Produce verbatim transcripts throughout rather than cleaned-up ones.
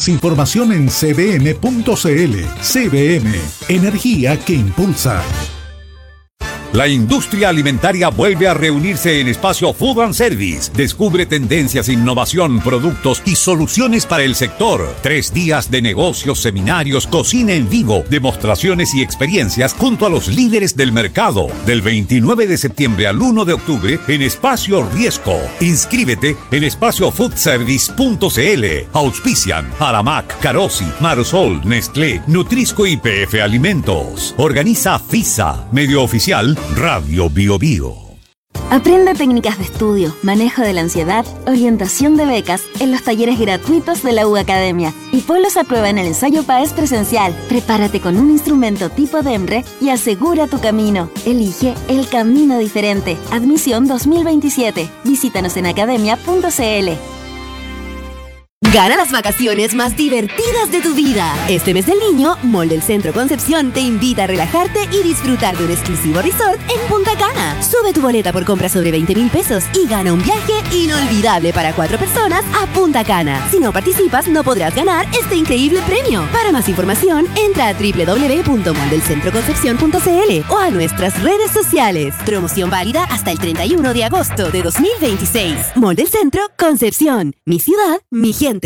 Más información en c b m punto c l. C B M, energía que impulsa. La industria alimentaria vuelve a reunirse en Espacio Food and Service. Descubre tendencias, innovación, productos y soluciones para el sector. Tres días de negocios, seminarios, cocina en vivo, demostraciones y experiencias junto a los líderes del mercado. Del veintinueve de septiembre al uno de octubre en Espacio Riesco. Inscríbete en espacio food service punto c l. Auspician Aramac, Carosi, Marsol, Nestlé, Nutrisco y P F Alimentos. Organiza FISA, medio oficial Radio Bio Bio. Aprende técnicas de estudio, manejo de la ansiedad, orientación de becas en los talleres gratuitos de la U Academia y ponlos a prueba en el ensayo PAES presencial. Prepárate con un instrumento tipo DEMRE y asegura tu camino. Elige el camino diferente. Admisión dos mil veintisiete. Visítanos en academia punto c l. Gana las vacaciones más divertidas de tu vida. Este mes del niño, Mall del Centro Concepción te invita a relajarte y disfrutar de un exclusivo resort en Punta Cana. Sube tu boleta por compra sobre veinte mil pesos y gana un viaje inolvidable para cuatro personas a Punta Cana. Si no participas, no podrás ganar este increíble premio. Para más información, entra a doble u doble u doble u punto mall del centro concepción punto c l o a nuestras redes sociales. Promoción válida hasta el treinta y uno de agosto de dos mil veintiséis. Mall del Centro Concepción. Mi ciudad, mi gente.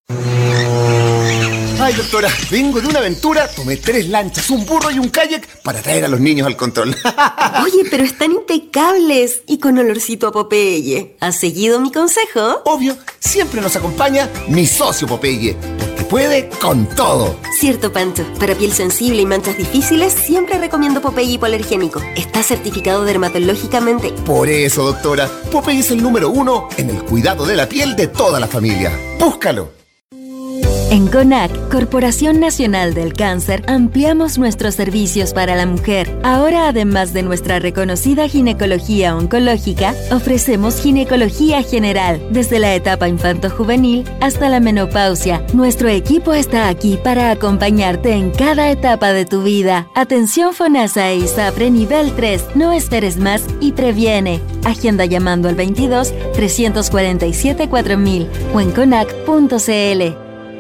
Ay, doctora, vengo de una aventura, tomé tres lanchas, un burro y un kayak para traer a los niños al control. Oye, pero están impecables y con olorcito a Popeye. ¿Has seguido mi consejo? Obvio, siempre nos acompaña mi socio Popeye, porque puede con todo. Cierto, Pancho. Para piel sensible y manchas difíciles, siempre recomiendo Popeye hipoalergénico. Está certificado dermatológicamente. Por eso, doctora, Popeye es el número uno en el cuidado de la piel de toda la familia. ¡Búscalo! En CONAC, Corporación Nacional del Cáncer, ampliamos nuestros servicios para la mujer. Ahora, además de nuestra reconocida ginecología oncológica, ofrecemos ginecología general, desde la etapa infanto-juvenil hasta la menopausia. Nuestro equipo está aquí para acompañarte en cada etapa de tu vida. Atención FONASA e ISAPRE nivel tres. No esperes más y previene. Agenda llamando al veintidós, trescientos cuarenta y siete, cuatro mil o en conac punto c l.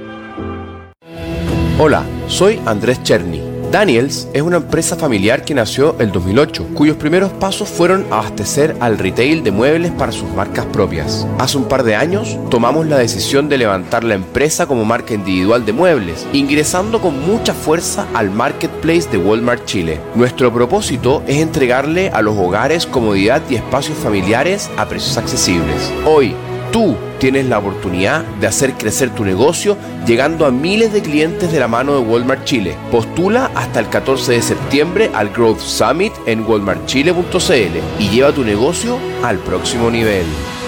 Hola, soy Andrés Cherny. Daniels es una empresa familiar que nació el dos mil ocho, cuyos primeros pasos fueron abastecer al retail de muebles para sus marcas propias. Hace un par de años tomamos la decisión de levantar la empresa como marca individual de muebles, ingresando con mucha fuerza al marketplace de Walmart Chile. Nuestro propósito es entregarle a los hogares comodidad y espacios familiares a precios accesibles. Hoy, tú tienes la oportunidad de hacer crecer tu negocio llegando a miles de clientes de la mano de Walmart Chile. Postula hasta el catorce de septiembre al Growth Summit en walmart chile punto c l y lleva tu negocio al próximo nivel.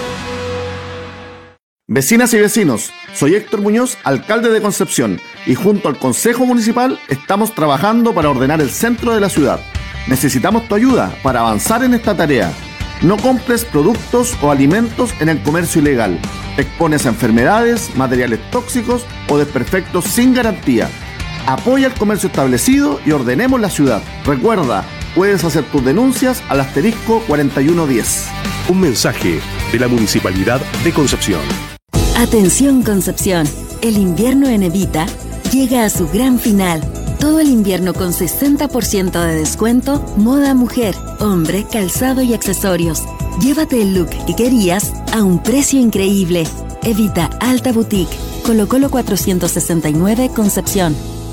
Vecinas y vecinos, soy Héctor Muñoz, alcalde de Concepción, y junto al Consejo Municipal estamos trabajando para ordenar el centro de la ciudad. Necesitamos tu ayuda para avanzar en esta tarea. No compres productos o alimentos en el comercio ilegal. Te expones a enfermedades, materiales tóxicos o desperfectos sin garantía. Apoya el comercio establecido y ordenemos la ciudad. Recuerda, puedes hacer tus denuncias al asterisco cuarenta y uno diez. Un mensaje de la Municipalidad de Concepción. Atención, Concepción. El invierno en Evita llega a su gran final. Todo el invierno con sesenta por ciento de descuento, moda mujer, hombre, calzado y accesorios. Llévate el look que querías a un precio increíble. Evita Alta Boutique, Colo Colo cuatrocientos sesenta y nueve, Concepción.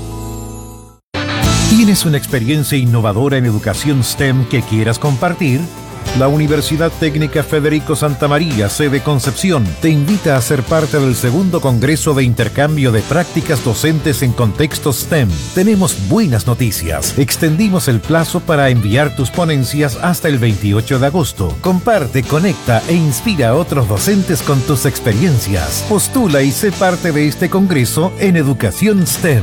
¿Tienes una experiencia innovadora en educación STEM que quieras compartir? La Universidad Técnica Federico Santa María, sede Concepción, te invita a ser parte del segundo Congreso de Intercambio de Prácticas Docentes en Contextos STEM. Tenemos buenas noticias. Extendimos el plazo para enviar tus ponencias hasta el veintiocho de agosto. Comparte, conecta e inspira a otros docentes con tus experiencias. Postula y sé parte de este Congreso en Educación STEM.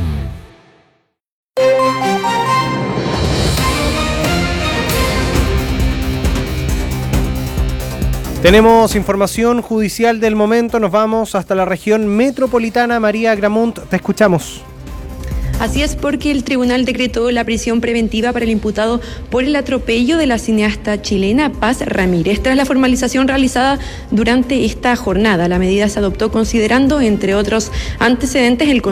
Tenemos información judicial del momento, nos vamos hasta la región metropolitana. María Gramunt, te escuchamos. Así es, porque el tribunal decretó la prisión preventiva para el imputado por el atropello de la cineasta chilena Paz Ramírez. Tras la formalización realizada durante esta jornada, la medida se adoptó considerando, entre otros antecedentes, el